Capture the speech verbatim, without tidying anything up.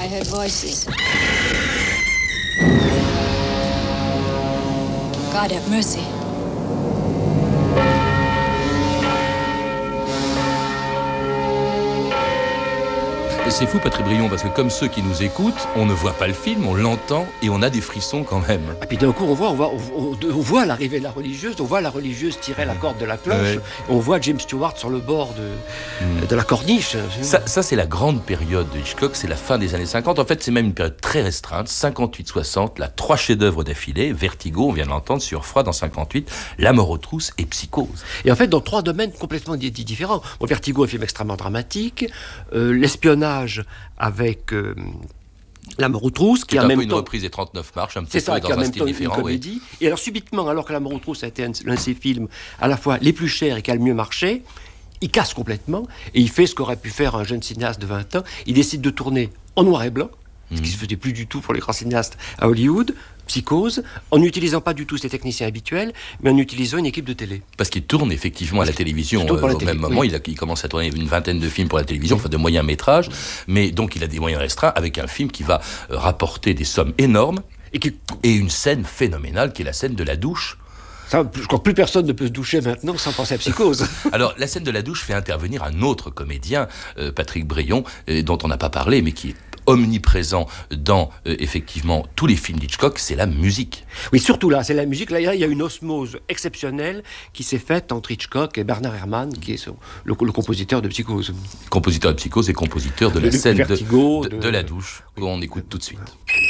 I heard voices. God have mercy. C'est fou, Patrick Brion, parce que comme ceux qui nous écoutent, on ne voit pas le film, on l'entend et on a des frissons quand même. Et puis d'un coup, on voit, on voit, on, on voit l'arrivée de la religieuse, on voit la religieuse tirer la corde de la cloche, ouais. On voit James Stewart sur le bord de, mmh. de la corniche. Ça, ça, c'est la grande période de Hitchcock, c'est la fin des années cinquante. En fait, c'est même une période très restreinte, cinquante-huit soixante, là, trois chefs-d'œuvre d'affilée, Vertigo, on vient de l'entendre, sur Freud en cinquante-huit, La mort aux trousses et Psychose. Et en fait, dans trois domaines complètement différents. Bon, Vertigo, un film extrêmement dramatique, euh, l'espionnage avec euh, La mort aux trousses, qui est en un même peu une temps... reprise des trente-neuf marches, un petit c'est peu ça, dans qui en un même style temps différent. Une comédie. Oui. Et alors subitement, alors que La mort aux trousses a été un, l'un de ses films à la fois les plus chers et qui a le mieux marché, il casse complètement et il fait ce qu'aurait pu faire un jeune cinéaste de vingt ans. Il décide de tourner en noir et blanc, ce qui ne se faisait plus du tout pour les grands cinéastes à Hollywood, Psychose, en n'utilisant pas du tout ses techniciens habituels, mais en utilisant une équipe de télé. Parce qu'il tourne effectivement à la télévision euh, la au télé, même moment, oui. il, a, il commence à tourner une vingtaine de films pour la télévision, oui. Enfin de moyens métrages, mais donc il a des moyens restreints avec un film qui va euh, rapporter des sommes énormes et, qui... et une scène phénoménale qui est la scène de la douche. Ça, je crois que plus personne ne peut se doucher maintenant sans penser à Psychose. Alors, la scène de la douche fait intervenir un autre comédien, euh, Patrick Brion, euh, dont on n'a pas parlé, mais qui est omniprésent dans, euh, effectivement, tous les films d'Hitchcock, c'est la musique. Oui, surtout là, c'est la musique. Là, il y a une osmose exceptionnelle qui s'est faite entre Hitchcock et Bernard Herrmann, qui est son, le, le compositeur de Psychose. Compositeur de Psychose et compositeur de la le, scène le vertigo, de, de, de... de la douche, qu'on écoute tout de suite.